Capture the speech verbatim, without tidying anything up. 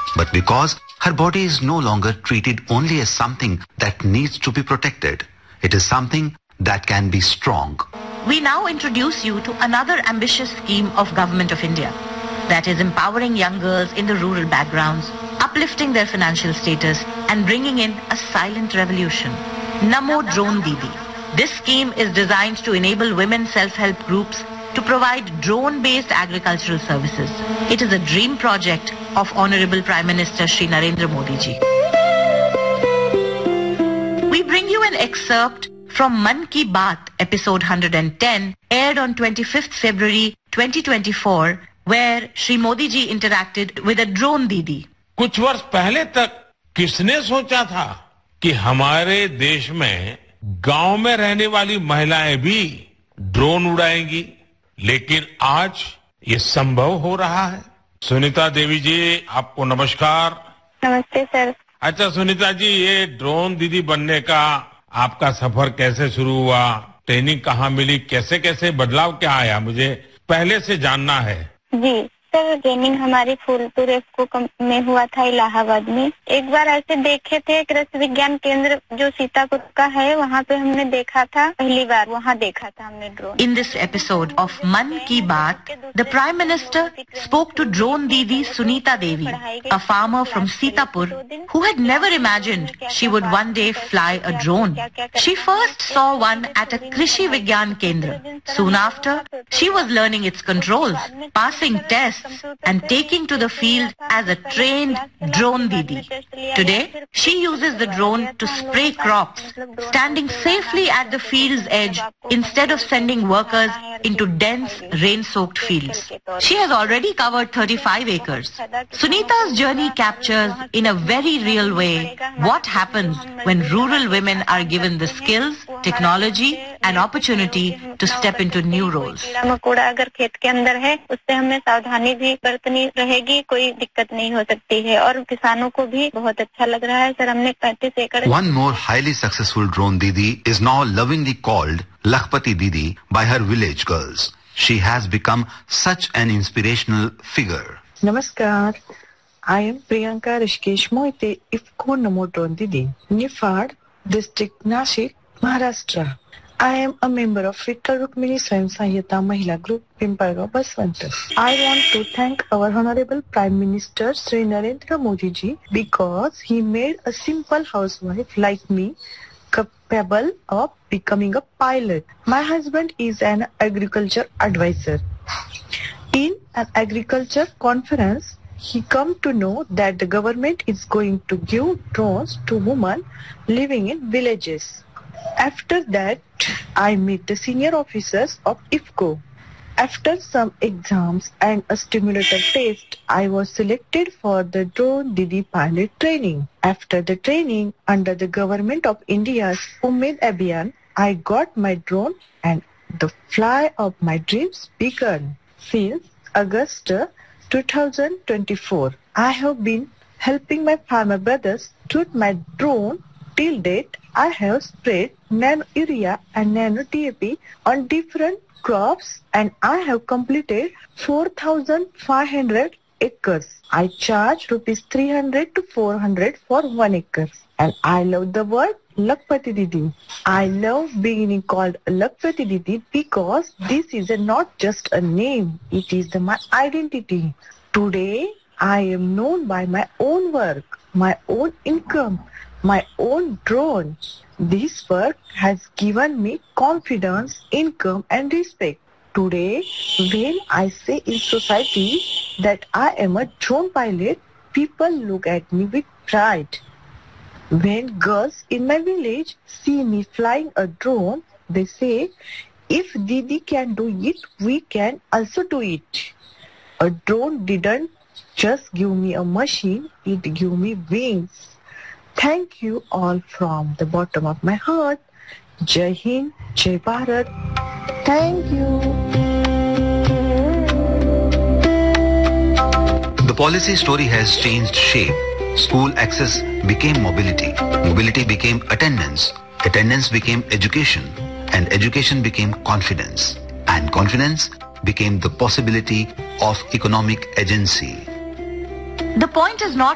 but because her body is no longer treated only as something that needs to be protected. It is something that can be strong. We now introduce you to another ambitious scheme of Government of India, that is empowering young girls in the rural backgrounds, uplifting their financial status and bringing in a silent revolution. Namo Drone Didi. This scheme is designed to enable women self-help groups to provide drone-based agricultural services. It is a dream project of Honorable Prime Minister Shri Narendra Modi ji. We bring you an excerpt from Man Ki Baat, episode one hundred ten, aired on twenty-fifth February twenty twenty-four, where Shri Modi ji interacted with a drone Didi. कुछ वर्ष पहले तक किसने सोचा था कि हमारे देश में गांव में रहने वाली महिलाएं भी ड्रोन उड़ाएंगी, लेकिन आज ये संभव हो रहा है। सुनीता देवी जी, आपको नमस्कार। नमस्ते सर। अच्छा सुनीता जी, ये ड्रोन दीदी बनने का आपका सफर कैसे शुरू हुआ, ट्रेनिंग कहाँ मिली, कैसे कैसे बदलाव क्या आया, मुझे पहले से जानना है। जी सर, ट्रेनिंग हमारी फूलपुर एफको में हुआ था, इलाहाबाद में। एक बार ऐसे देखे थे, कृषि विज्ञान केंद्र जो सीतापुर का है, वहाँ पे हमने देखा था, पहली बार वहाँ देखा था हमने drone. In this episode of Man Ki Baat, the Prime Minister spoke to drone Didi Sunita Devi, a farmer from Sitapur who had never imagined she would one day fly a drone. She first saw one at a Krishi Vigyan Kendra. Soon after, she was learning its controls, passing tests and taking to the field as a trained drone Didi. Today, she uses the drone to spray crops, standing safely at the field's edge instead of sending workers into dense, rain-soaked fields. She has already covered thirty-five acres. Sunita's journey captures in a very real way what happens when rural women are given the skills, technology and opportunity to step into new roles. अगर खेत के अंदर है, उससे हमें सावधानी भी बरतनी रहेगी, कोई दिक्कत नहीं हो सकती है और किसानों को भी बहुत अच्छा लग रहा है। सर, हमने पैंतीस एकड़। One more highly successful drone Didi is now lovingly called Lakhpati Didi by her village girls. She has become such an inspirational figure. Namaskar. I am Priyanka Rishikesh Moite, Ifko Namo Drone Didi, Nifad, District Nashik, Maharashtra. I am a member of Vittal Rukmini Swayam Sahyata Mahila Group, Pimpalgaon, Baswant. I want to thank our Honorable Prime Minister Shri Narendra Modi ji because he made a simple housewife like me capable of becoming a pilot. My husband is an agriculture advisor. In an agriculture conference, he come to know that the government is going to give drones to women living in villages. After that, I met the senior officers of I F C O. After some exams and a stimulator test, I was selected for the drone Didi pilot training. After the training under the Government of India's Umeed Abhiyan, I got my drone and the fly of my dreams began. Since August two thousand twenty-four, I have been helping my farmer brothers shoot my drone. Till date, I have sprayed nano urea and nano D A P on different crops and I have completed four thousand five hundred acres. I charge rupees three hundred to four hundred for one acre. And I love the word Lakhpati Didi. I love being called Lakhpati Didi because this is a not just a name, it is the, my identity. Today, I am known by my own work, my own income, my own drone. This work has given me confidence, income and respect. Today, when I say in society that I am a drone pilot, people look at me with pride. When girls in my village see me flying a drone, they say, if Didi can do it, we can also do it. A drone didn't just give me a machine, it gave me wings. Thank you all from the bottom of my heart. Jai Hind, Jai Bharat. Thank you. The policy story has changed shape. School access became mobility. Mobility became attendance. Attendance became education. And education became confidence. And confidence became the possibility of economic agency. The point is not